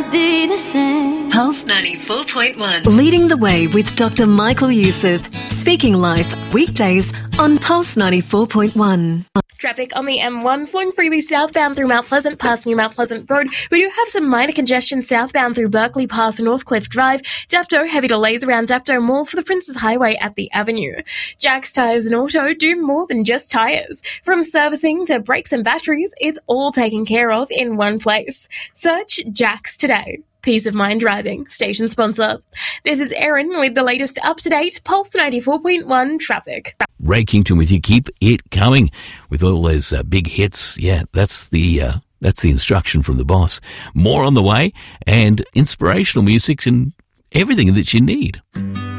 be the same. Pulse 94.1. Leading the way with Dr. Michael Youssef. Speaking Life, weekdays on Pulse 94.1. Traffic on the M1 flowing freely southbound through Mount Pleasant past New Mount Pleasant Road. We do have some minor congestion southbound through Berkeley past Northcliffe Drive. Dapto, heavy delays around Dapto Mall for the Princes Highway at the Avenue. Jack's Tyres and Auto do more than just tyres. From servicing to brakes and batteries, it's all taken care of in one place. Search Jack's today. Peace of mind driving. Station sponsor. This is Erin with the latest up-to-date Pulse 94.1 traffic. Ray Kington with you. Keep it coming with all those big hits. Yeah, that's the instruction from the boss. More on the way, and inspirational music and everything that you need.